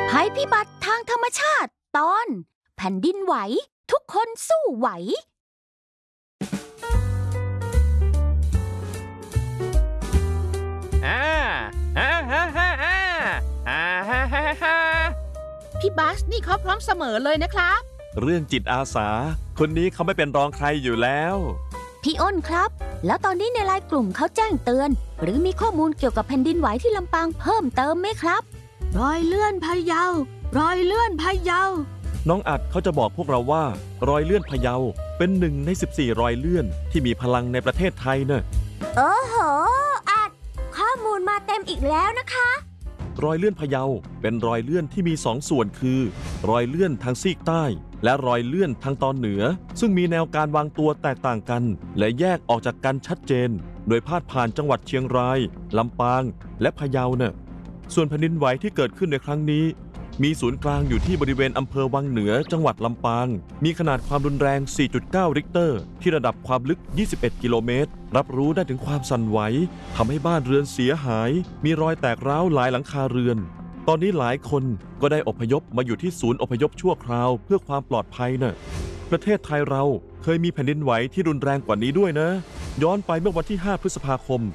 ภัยพิบัติทางธรรมชาติตอนแผ่นดินไหวทุกคนสู้ไหวพี่บัสนี่เขาพร้อมเสมอเลยนะครับเรื่องจิตอาสาคนนี้เขาไม่เป็นรองใครอยู่แล้วพี่อ้นครับแล้วตอนนี้ในไลน์กลุ่มเขาแจ้งเตือนหรือมีข้อมูลเกี่ยวกับแผ่นดินไหวที่ลำปางเพิ่มเติมไหมครับรอยเลื่อนพะเยารอยเลื่อนพะเยาน้องอัดเขาจะบอกพวกเราว่ารอยเลื่อนพะเยาเป็นหนึ่งใน14รอยเลื่อนที่มีพลังในประเทศไทยเนอะโอ้โหอัดข้อมูลมาเต็มอีกแล้วนะคะรอยเลื่อนพะเยาเป็นรอยเลื่อนที่มี2ส่วนคือรอยเลื่อนทางซีกใต้และรอยเลื่อนทางตอนเหนือซึ่งมีแนวการวางตัวแตกต่างกันและแยกออกจากกันชัดเจนโดยพาดผ่านจังหวัดเชียงรายลำปางและพะเยาเนอะส่วนแผ่นดินไหวที่เกิดขึ้นในครั้งนี้มีศูนย์กลางอยู่ที่บริเวณอำเภอวังเหนือจังหวัดลำปางมีขนาดความรุนแรง 4.9 ริกเตอร์ที่ระดับความลึก 21 กิโลเมตรรับรู้ได้ถึงความสั่นไหวทำให้บ้านเรือนเสียหายมีรอยแตกร้าวหลายหลังคาเรือนตอนนี้หลายคนก็ได้อพยพมาอยู่ที่ศูนย์อพยพชั่วคราวเพื่อความปลอดภัยน่ะประเทศไทยเราเคยมีแผ่นดินไหวที่รุนแรงกว่านี้ด้วยนะย้อนไปเมื่อวันที่ 5 พฤษภาคม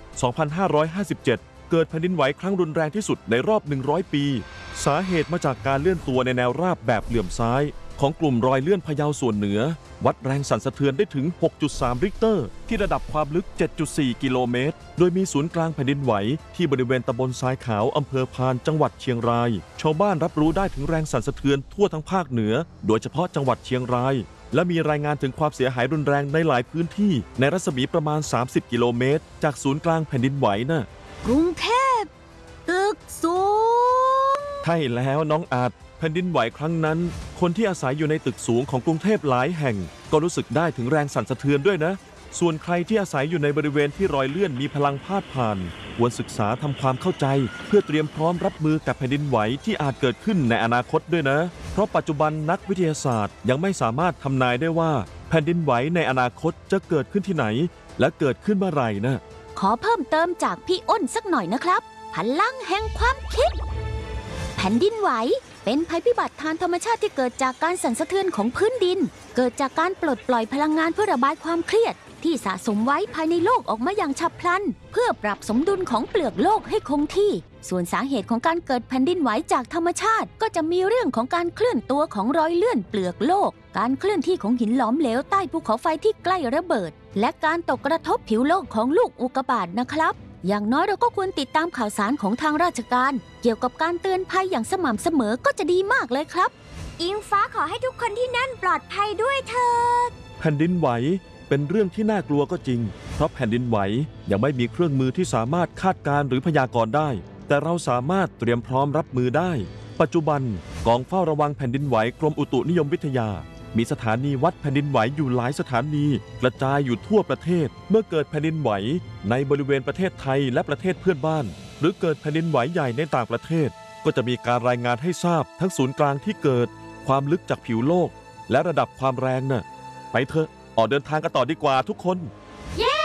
2557เกิดแผ่นดินไหวครั้งรุนแรงที่สุดในรอบ100ปีสาเหตุมาจากการเลื่อนตัวในแนวราบแบบเหลื่อมซ้ายของกลุ่มรอยเลื่อนพะเยาส่วนเหนือวัดแรงสั่นสะเทือนได้ถึง 6.3 ริกเตอร์ที่ระดับความลึก 7.4 กิโลเมตรโดยมีศูนย์กลางแผ่นดินไหวที่บริเวณตำบลทรายขาวอำเภอพานจังหวัดเชียงรายชาวบ้านรับรู้ได้ถึงแรงสั่นสะเทือนทั่วทั้งภาคเหนือโดยเฉพาะจังหวัดเชียงรายและมีรายงานถึงความเสียหายรุนแรงในหลายพื้นที่ในรัศมีประมาณ 30 กิโลเมตรจากศูนย์กลางแผ่นดินไหวน่ะกรุงเทพตึกสูงใช่แล้วน้องอาจแผ่นดินไหวครั้งนั้นคนที่อาศัยอยู่ในตึกสูงของกรุงเทพหลายแห่งก็รู้สึกได้ถึงแรงสั่นสะเทือนด้วยนะส่วนใครที่อาศัยอยู่ในบริเวณที่รอยเลื่อนมีพลังพาดผ่านควรศึกษาทำความเข้าใจเพื่อเตรียมพร้อมรับมือกับแผ่นดินไหวที่อาจเกิดขึ้นในอนาคตด้วยนะเพราะปัจจุบันนักวิทยาศาสตร์ยังไม่สามารถทำนายได้ว่าแผ่นดินไหวในอนาคตจะเกิดขึ้นที่ไหนและเกิดขึ้นเมื่อไหร่นะขอเพิ่มเติมจากพี่อ้นสักหน่อยนะครับพลังแห่งความคิดแผ่นดินไหวเป็นภัยพิบัติทางธรรมชาติที่เกิดจากการสั่นสะเทือนของพื้นดินเกิดจากการปลดปล่อยพลังงานเพื่อระบายความเครียดที่สะสมไว้ภายในโลกออกมาอย่างฉับพลันเพื่อปรับสมดุลของเปลือกโลกให้คงที่ส่วนสาเหตุของการเกิดแผ่นดินไหวจากธรรมชาติก็จะมีเรื่องของการเคลื่อนตัวของรอยเลื่อนเปลือกโลกการเคลื่อนที่ของหินหลอมเหลวใต้ภูเขาไฟที่ใกล้ระเบิดและการตกกระทบผิวโลกของลูกอุกกาบาตนะครับอย่างน้อยเราก็ควรติดตามข่าวสารของทางราชการเกี่ยวกับการเตือนภัยอย่างสม่ำเสมอก็จะดีมากเลยครับอิงฟ้าขอให้ทุกคนที่นั่นปลอดภัยด้วยเถิดแผ่นดินไหวเป็นเรื่องที่น่ากลัวก็จริงเพราะแผ่นดินไหวยังไม่มีเครื่องมือที่สามารถคาดการณ์หรือพยากรณ์ได้แต่เราสามารถเตรียมพร้อมรับมือได้ปัจจุบันกองเฝ้าระวังแผ่นดินไหวกรมอุตุนิยมวิทยามีสถานีวัดแผ่นดินไหวอยู่หลายสถานีกระจายอยู่ทั่วประเทศเมื่อเกิดแผ่นดินไหวในบริเวณประเทศไทยและประเทศเพื่อนบ้านหรือเกิดแผ่นดินไหวใหญ่ในต่างประเทศก็จะมีการรายงานให้ทราบทั้งศูนย์กลางที่เกิดความลึกจากผิวโลกและระดับความแรงน่ะไปเถอะออกเดินทางกันต่อดีกว่าทุกคนเย้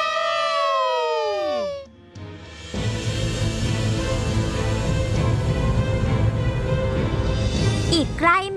อีกไกล